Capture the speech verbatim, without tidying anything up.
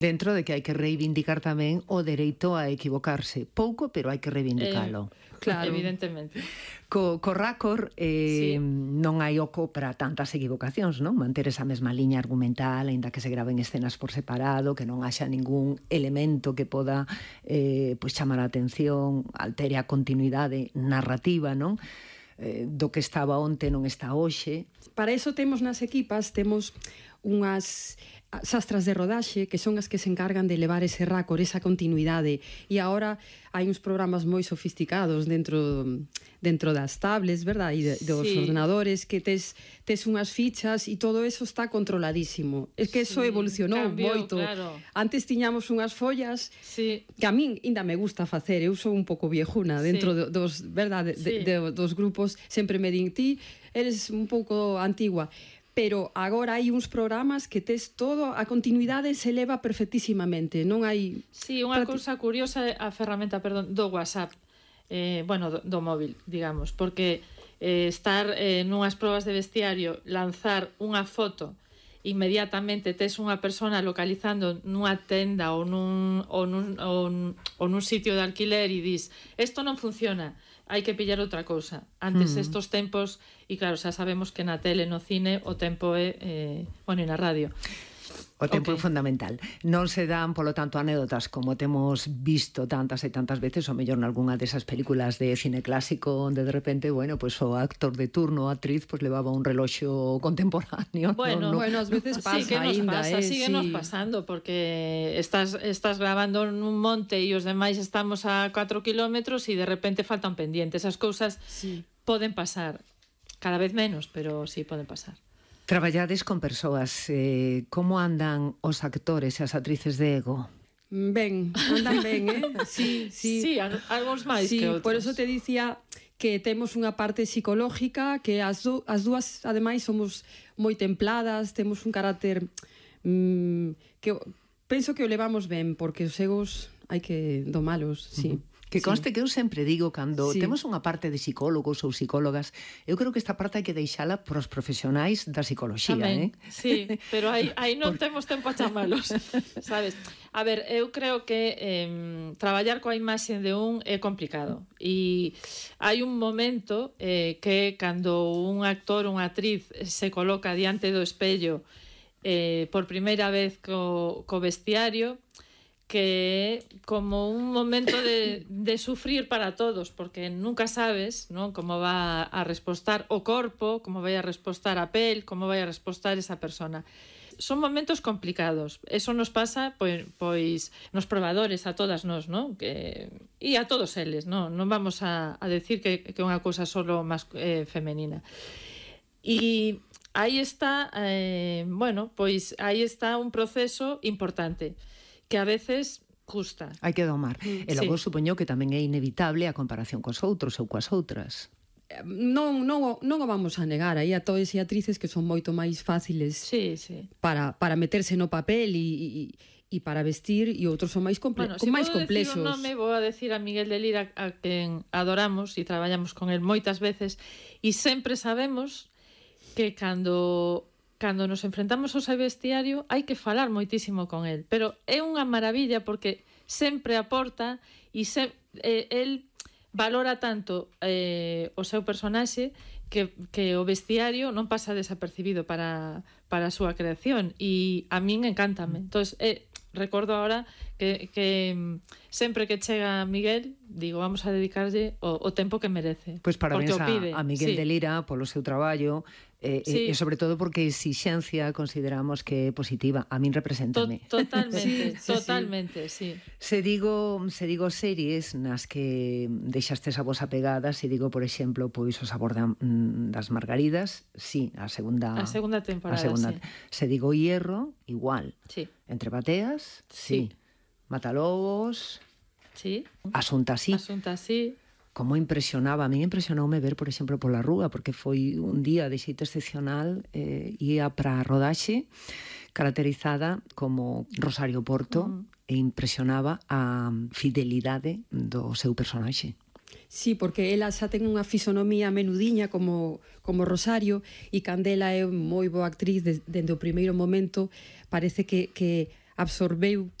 Dentro de que hai que reivindicar tamén o dereito a equivocarse. Pouco, pero hai que reivindicalo. Eh, claro. Evidentemente. Co, co Racor eh, sí. non hai oco para tantas equivocacións, non? Manter esa mesma liña argumental, aínda que se graven escenas por separado, que non haxa ningún elemento que poda eh, pues chamar a atención, altere a continuidade narrativa, non? Eh, do que estaba onte non está hoxe. Para eso temos nas equipas, temos unhas sastras de rodaxe que son as que se encargan de levar ese Racor, esa continuidade, e agora hai uns programas moi sofisticados dentro dentro das tablets, verdad, e de, dos sí. ordenadores, que tes, tes unhas fichas e todo eso está controladísimo. É que eso sí, evolucionou cambiou, moito. Claro. Antes tiñamos unhas follas sí. que a min ainda me gusta facer, eu sou un pouco viejuna dentro sí. dos, verdad, de, sí. de, de, dos grupos, sempre me din, ti eres un pouco antigua, pero agora hai uns programas que tes todo, a continuidade se leva perfectísimamente, non hai... Sí, unha cousa curiosa é a ferramenta, perdón, do WhatsApp, eh, bueno, do, do móvil, digamos, porque eh, estar eh, nunhas probas de vestiario, lanzar unha foto, inmediatamente tes unha persona localizando nunha tenda ou nun, ou nun, ou nun, ou nun sitio de alquiler e dis, isto non funciona, hai que pillar outra cousa. Antes mm. estos tempos, e claro, xa sabemos que na tele, no cine, o tempo é, eh, bueno, e na radio. O tempo okay. é fundamental. Non se dan, polo tanto, anécdotas como temos visto tantas e tantas veces, ou mellor nalgúna desas películas de cine clásico onde de repente, bueno, pues o actor de turno, a actriz, pues levaba un reloxo contemporáneo. Bueno, no, no. bueno, ás veces pasa sí, que nos ainda, pasa, eh, síguenos sí. pasando, porque estás, estás grabando nun monte e os demais estamos a catro kilómetros e de repente faltan pendientes. Esas cousas sí. poden pasar, cada vez menos, pero sí poden pasar. Traballades con persoas, eh, como andan os actores e as actrices de Ego? Ben, andan ben, eh? Sí, sí. Sí, algúns máis sí, que outros. Por eso te dicía que temos unha parte psicológica, que as, do, as dúas, ademais, somos moi templadas, temos un carácter mmm, que penso que o levamos ben, porque os egos hai que domalos, sí. Uh-huh. Que conste sí. que eu sempre digo, cando sí. temos unha parte de psicólogos ou psicólogas, eu creo que esta parte hai que deixala pros profesionais da psicoloxía, tamén, eh? Sí, pero aí, aí non Por... temos tempo a chamalos, sabes? A ver, eu creo que eh, traballar coa imaxe de un é complicado, e hai un momento eh, que cando un actor, unha actriz se coloca diante do espello eh, por primeira vez co, co vestiario, que é como un momento de, de sufrir para todos, porque nunca sabes, non, como va a respostar o corpo, como vai a respostar a pel, como vai a respostar esa persona. Son momentos complicados. Eso nos pasa pois, pois nos probadores a todas nós, non? Que, e a todos eles, non? Non vamos a, a decir que é unha cousa solo máis eh, femenina. E aí está, eh, bueno, pois aí está un proceso importante, que a veces custa. Hai que domar. E logo sí. supoño que tamén é inevitable a comparación cos outros ou coas outras. Non, non, non o vamos a negar. Hai actores e actrices que son moito máis fáciles sí, sí. para, para meterse no papel e, e, e para vestir, e outros son máis, comple bueno, si máis complexos. Non me vou a decir a Miguel de Lira, a quen adoramos e traballamos con el moitas veces, e sempre sabemos que cando... cando nos enfrentamos ao seu vestiario hai que falar moitísimo con el, pero é unha maravilla porque sempre aporta e se, eh, el valora tanto eh, o seu personaxe que, que o vestiario non pasa desapercibido para, para a súa creación, e a min encántame. Entón, eh, recordo ahora que, que sempre que chega Miguel digo, vamos a dedicarlle o, o tempo que merece. Pois parabéns a, a Miguel sí. de Lira polo seu traballo, e, sí. e sobre todo porque a exixencia consideramos que é positiva. A min represéntame. To, totalmente, sí, totalmente, sí. sí. Se digo, se digo series nas que deixastes a vosa pegada, se digo, por exemplo, pois o sabor da, das margaridas, sí, a segunda a segunda temporada, a segunda, sí. Se digo Hierro, igual. Sí. Entre bateas, sí. sí. Matalobos, sí. Asunta así. Asunta así. Como impresionaba, a mí impresionoume ver, por exemplo, pola rúa, porque foi un día de xeito excepcional, eh, ia para a rodaxe, caracterizada como Rosario Porto, mm. e impresionaba a fidelidade do seu personaxe. Sí, porque ela xa ten unha fisonomía menudiña como, como Rosario, e Candela é moi boa actriz de, dende o primeiro momento, parece que, que absorbeu